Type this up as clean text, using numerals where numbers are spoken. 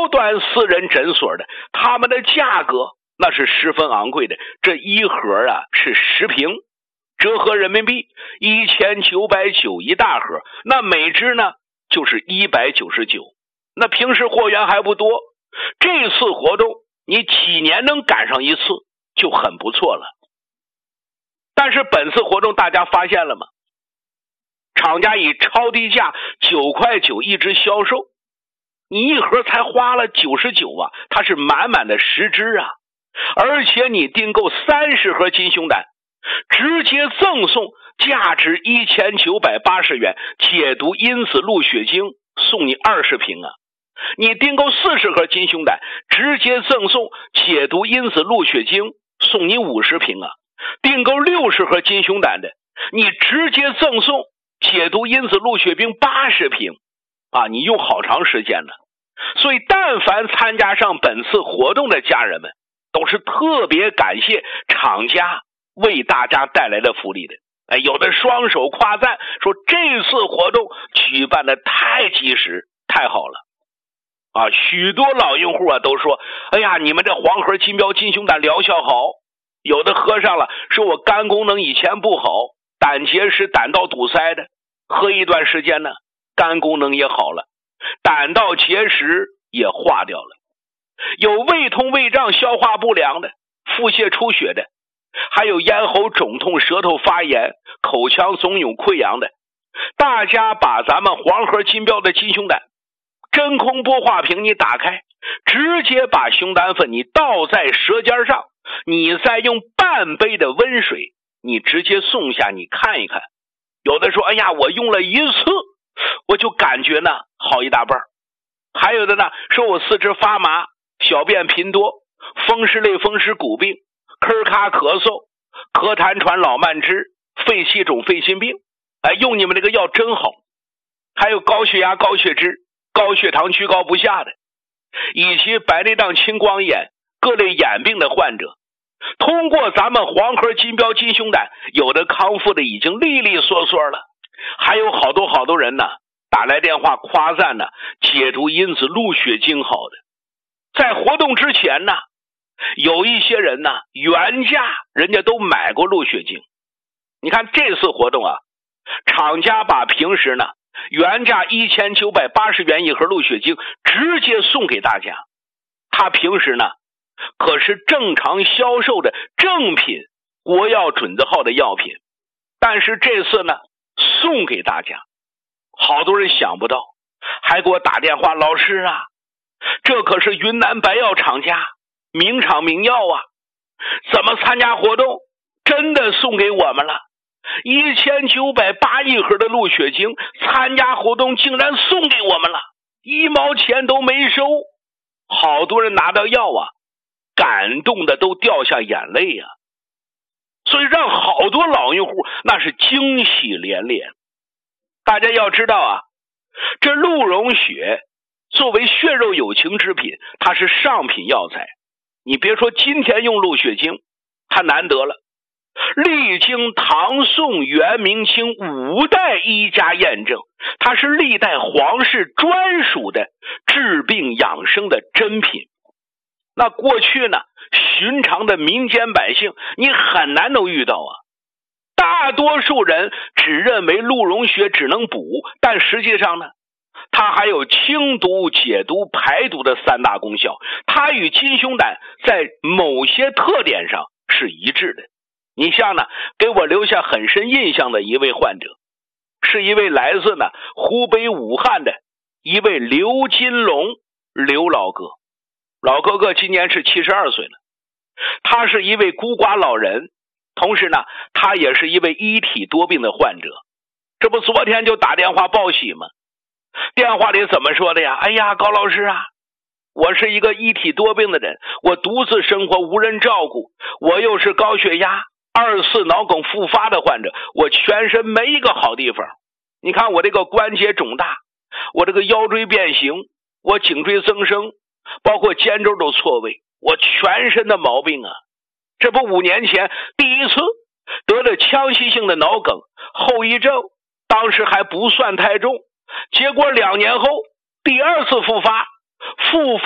端私人诊所的，他们的价格那是十分昂贵的，这一盒啊是10瓶，折合人民币1990一大盒，那每支呢就是199，那平时货源还不多，这次活动你几年能赶上一次就很不错了。但是本次活动大家发现了吗？厂家以超低价9.9块一支销售，你一盒才花了99啊，它是满满的10支啊，而且你订购30盒金胸胆，直接赠送价值1980元解毒因子鹿血精，送你20瓶啊。你订购40盒金胸胆，直接赠送解毒因子鹿血精，送你50瓶啊。订购60盒金胸胆的，你直接赠送解毒因子鹿血冰80瓶啊，你用好长时间了。所以但凡参加上本次活动的家人们，都是特别感谢厂家为大家带来的福利的。有的双手夸赞说这次活动举办的太及时太好了啊！许多老用户啊都说，哎呀，你们这黄河金标金胸胆疗效好，有的喝上了说我肝功能以前不好，胆结石胆道堵塞的，喝一段时间呢肝功能也好了，胆道结石也化掉了，有胃痛胃胀消化不良的，腹泻出血的，还有咽喉肿痛舌头发炎口腔肿涌溃疡的。大家把咱们黄河金标的金胸胆真空玻化瓶你打开，直接把胸胆粉你倒在舌尖上，你再用半杯的温水你直接送下，你看一看。有的说，哎呀，我用了一次我就感觉呢好一大半，还有的呢说我四肢发麻小便频多风湿类风湿骨病咳咔咳嗽咳痰喘老慢支肺气肿肺心病，用你们这个药真好。还有高血压高血脂高血糖居高不下的，以及白内障青光眼各类眼病的患者，通过咱们黄河金标金胸胆，有的康复的已经利利索索了。还有好多人呢打来电话夸赞呢解毒因子鹿血精好的。在活动之前呢，有一些人呢原价人家都买过鹿血精。你看这次活动啊，厂家把平时呢原价1980元一盒鹿血精直接送给大家，他平时呢可是正常销售的正品国药准字号的药品，但是这次呢送给大家。好多人想不到，还给我打电话，老师啊，这可是云南白药厂家名厂名药啊，怎么参加活动真的送给我们了？1980一盒的鹿血精，参加活动竟然送给我们了，1毛钱都没收。好多人拿到药啊，感动的都掉下眼泪啊，所以让好多老用户那是惊喜连连。大家要知道啊，这鹿茸血作为血肉有情之品，它是上品药材。你别说今天用鹿血精它难得了，历经唐宋元明清5代医家验证，它是历代皇室专属的治病养生的珍品。那过去呢，寻常的民间百姓你很难能遇到啊。大多数人只认为鹿茸血只能补，但实际上呢，它还有清毒解毒排毒的3大功效，它与金胸胆在某些特点上是一致的。你像呢，给我留下很深印象的一位患者，是一位来自呢湖北武汉的一位刘金龙刘老哥。老哥哥今年是72岁了，他是一位孤寡老人，同时呢他也是一位一体多病的患者。这不昨天就打电话报喜吗？电话里怎么说的呀？哎呀，高老师啊，我是一个一体多病的人，我独自生活无人照顾，我又是高血压2次脑梗复发的患者，我全身没一个好地方。你看我这个关节肿大，我这个腰椎变形，我颈椎增生，包括肩周都错位，我全身的毛病啊。这不5年前第一次得了腔隙性的脑梗，后遗症当时还不算太重，结果2年后第2次复发